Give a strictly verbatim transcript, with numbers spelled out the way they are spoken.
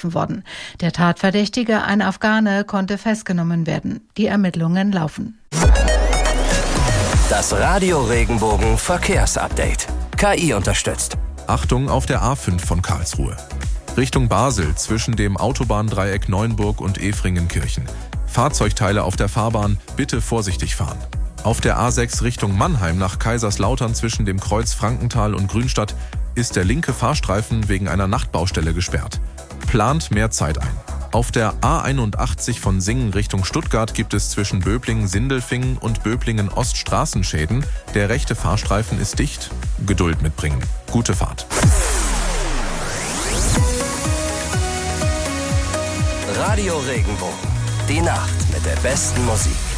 getroffen worden. Der Tatverdächtige, ein Afghane, konnte festgenommen werden. Die Ermittlungen laufen. Das Radio Regenbogen Verkehrsupdate. K I unterstützt. Achtung auf der A fünf von Karlsruhe. Richtung Basel zwischen dem Autobahndreieck Neuenburg und Efringenkirchen. Fahrzeugteile auf der Fahrbahn, bitte vorsichtig fahren. Auf der A sechs Richtung Mannheim nach Kaiserslautern zwischen dem Kreuz Frankenthal und Grünstadt ist der linke Fahrstreifen wegen einer Nachtbaustelle gesperrt. Plant mehr Zeit ein. Auf der A einundachtzig von Singen Richtung Stuttgart gibt es zwischen Böblingen-Sindelfingen und Böblingen-Ost Straßenschäden. Der rechte Fahrstreifen ist dicht. Geduld mitbringen. Gute Fahrt. Radio Regenbogen. Die Nacht mit der besten Musik.